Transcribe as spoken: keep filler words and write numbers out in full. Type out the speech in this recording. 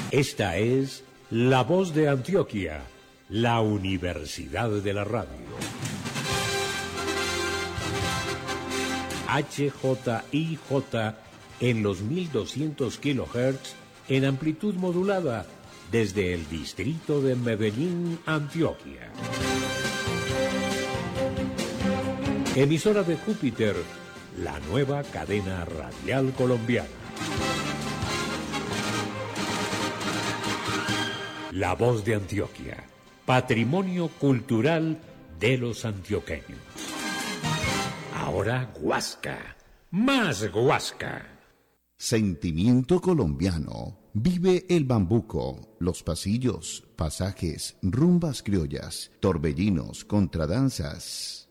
Esta es La Voz de Antioquia, la Universidad de la Radio. H J I J en los mil doscientos kilohertz en amplitud modulada desde el distrito de Medellín, Antioquia. Emisora de Júpiter, la nueva cadena radial colombiana. La Voz de Antioquia, patrimonio cultural de los antioqueños. Ahora Guasca, más Guasca. Sentimiento colombiano. Vive el bambuco, los pasillos, pasajes, rumbas criollas, torbellinos, contradanzas.